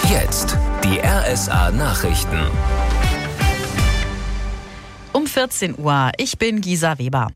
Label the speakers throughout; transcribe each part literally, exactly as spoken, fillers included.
Speaker 1: Jetzt die R S A-Nachrichten.
Speaker 2: Um vierzehn Uhr, ich bin Gisa Weber.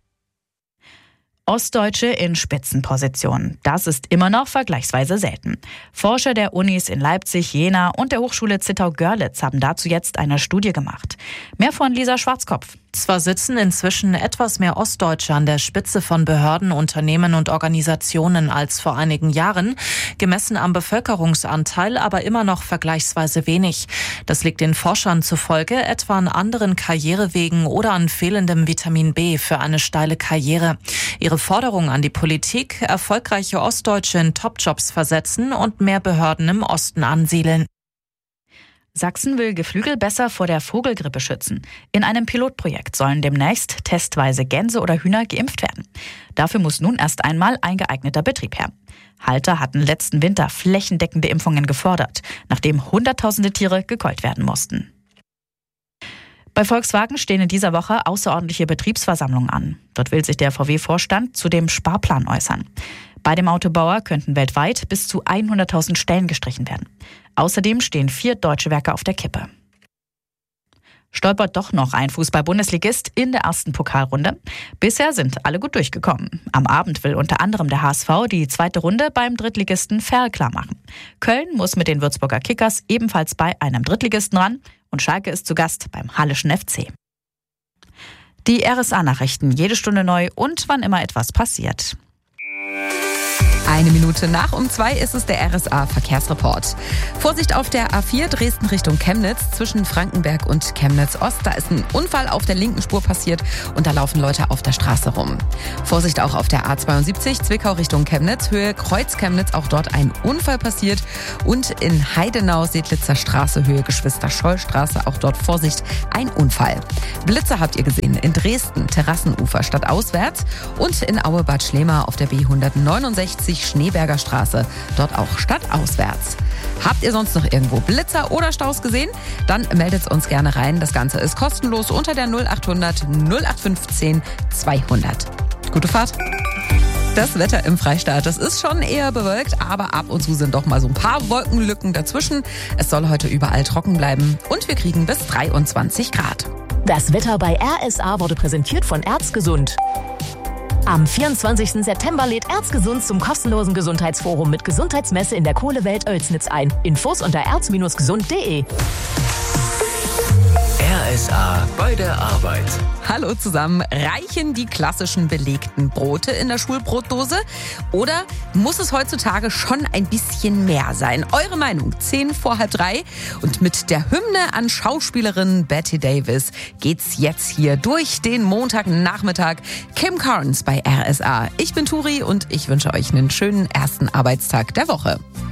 Speaker 2: Ostdeutsche in Spitzenpositionen. Das ist immer noch vergleichsweise selten. Forscher der Unis in Leipzig, Jena und der Hochschule Zittau-Görlitz haben dazu jetzt eine Studie gemacht. Mehr von Lisa Schwarzkopf.
Speaker 3: Zwar sitzen inzwischen etwas mehr Ostdeutsche an der Spitze von Behörden, Unternehmen und Organisationen als vor einigen Jahren, gemessen am Bevölkerungsanteil aber immer noch vergleichsweise wenig. Das liegt den Forschern zufolge etwa an anderen Karrierewegen oder an fehlendem Vitamin B für eine steile Karriere. Ihre Forderung an die Politik: erfolgreiche Ostdeutsche in Topjobs versetzen und mehr Behörden im Osten ansiedeln.
Speaker 2: Sachsen will Geflügel besser vor der Vogelgrippe schützen. In einem Pilotprojekt sollen demnächst testweise Gänse oder Hühner geimpft werden. Dafür muss nun erst einmal ein geeigneter Betrieb her. Halter hatten letzten Winter flächendeckende Impfungen gefordert, nachdem Hunderttausende Tiere gekeult werden mussten. Bei Volkswagen stehen in dieser Woche außerordentliche Betriebsversammlungen an. Dort will sich der V W-Vorstand zu dem Sparplan äußern. Bei dem Autobauer könnten weltweit bis zu hunderttausend Stellen gestrichen werden. Außerdem stehen vier deutsche Werke auf der Kippe. Stolpert doch noch ein Fußball-Bundesligist in der ersten Pokalrunde. Bisher sind alle gut durchgekommen. Am Abend will unter anderem der H S V die zweite Runde beim Drittligisten Verl klar machen. Köln muss mit den Würzburger Kickers ebenfalls bei einem Drittligisten ran und Schalke ist zu Gast beim Hallischen F C. Die R S A-Nachrichten jede Stunde neu und wann immer etwas passiert.
Speaker 4: Eine Minute nach um zwei ist es der R S A-Verkehrsreport. Vorsicht auf der A vier Dresden Richtung Chemnitz zwischen Frankenberg und Chemnitz-Ost. Da ist ein Unfall auf der linken Spur passiert und da laufen Leute auf der Straße rum. Vorsicht auch auf der A zweiundsiebzig Zwickau Richtung Chemnitz, Höhe Kreuz Chemnitz, auch dort ein Unfall passiert. Und in Heidenau Sedlitzer Straße, Höhe Geschwister-Scholl-Straße, auch dort Vorsicht, ein Unfall. Blitzer habt ihr gesehen in Dresden, Terrassenufer stadtauswärts und in Aue-Bad Schlema auf der B hundertneunundsechzig Schneeberger Straße, dort auch stadtauswärts. Habt ihr sonst noch irgendwo Blitzer oder Staus gesehen? Dann meldet uns gerne rein. Das Ganze ist kostenlos unter der null achthundert null acht fünfzehn zweihundert. Gute Fahrt! Das Wetter im Freistaat, das ist schon eher bewölkt, aber ab und zu sind doch mal so ein paar Wolkenlücken dazwischen. Es soll heute überall trocken bleiben und wir kriegen bis dreiundzwanzig Grad.
Speaker 5: Das Wetter bei R S A wurde präsentiert von Erzgesund. Am vierundzwanzigsten September lädt Erzgesund zum kostenlosen Gesundheitsforum mit Gesundheitsmesse in der Kohlewelt Oelsnitz ein. Infos unter erz Bindestrich gesund Punkt de.
Speaker 1: R S A bei der Arbeit.
Speaker 4: Hallo zusammen. Reichen die klassischen belegten Brote in der Schulbrotdose? Oder muss es heutzutage schon ein bisschen mehr sein? Eure Meinung, zehn vor halb drei. Und mit der Hymne an Schauspielerin Bette Davis geht's jetzt hier durch den Montagnachmittag. Kim Carnes bei R S A. Ich bin Turi und ich wünsche euch einen schönen ersten Arbeitstag der Woche.